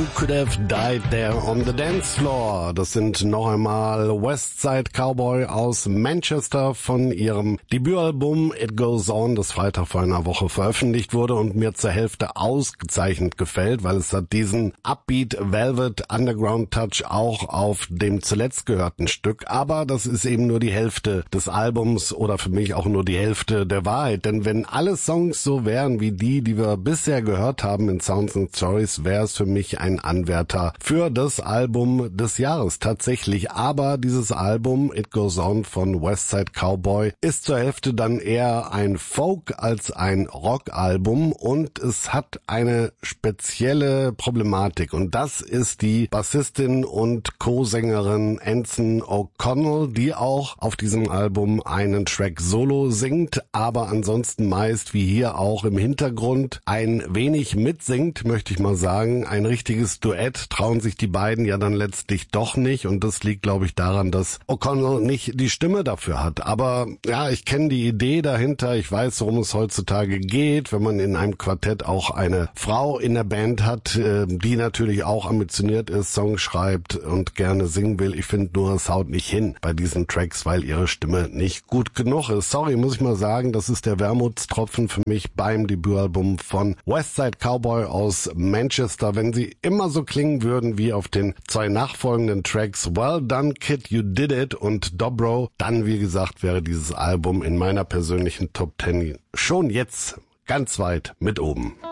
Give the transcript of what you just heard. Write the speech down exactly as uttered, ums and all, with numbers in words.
Could Have Died There on the Dance Floor. Das sind noch einmal Westside Cowboy aus Manchester von ihrem Debütalbum It Goes On, das Freitag vor einer Woche veröffentlicht wurde und mir zur Hälfte ausgezeichnet gefällt, weil es hat diesen Upbeat Velvet Underground Touch auch auf dem zuletzt gehörten Stück. Aber das ist eben nur die Hälfte des Albums oder für mich auch nur die Hälfte der Wahrheit. Denn wenn alle Songs so wären wie die, die wir bisher gehört haben in Sounds and Stories, wäre es für mich ein Anwärter für das Album des Jahres tatsächlich. Aber dieses Album It Goes On von Westside Cowboy ist zur Hälfte dann eher ein Folk als ein Rock-Album und es hat eine spezielle Problematik und das ist die Bassistin und Co-Sängerin Anson O'Connell, die auch auf diesem Album einen Track solo singt, aber ansonsten meist wie hier auch im Hintergrund ein wenig mitsingt, möchte ich mal sagen. Ein richtiges Duett trauen sich die beiden ja dann letztlich doch nicht und das liegt, glaube ich, daran, dass O'Connell nicht die Stimme dafür hat. Aber ja, ich kenne die Idee dahinter, ich weiß, worum es heutzutage geht, wenn man in einem Quartett auch eine Frau in der Band hat, die natürlich auch ambitioniert ist, Songs schreibt und gerne singen will. Ich finde nur, es haut nicht hin bei diesen Tracks, weil ihre Stimme nicht gut genug ist. Sorry, muss ich mal sagen, das ist der Wermutstropfen für mich beim Debütalbum von Westside Cowboy aus Manchester. Wenn sie immer so klingen würden wie auf den zwei nachfolgenden Tracks Well Done Kid, You Did It und Dobro, dann wie gesagt wäre dieses Album in meiner persönlichen Top Ten schon jetzt ganz weit mit oben.